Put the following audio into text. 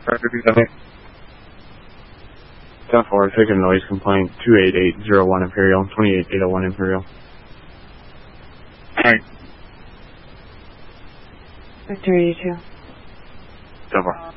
10-4, take a noise complaint, 28801 Imperial, 28801 Imperial. Alright. Victor 82. 10-4.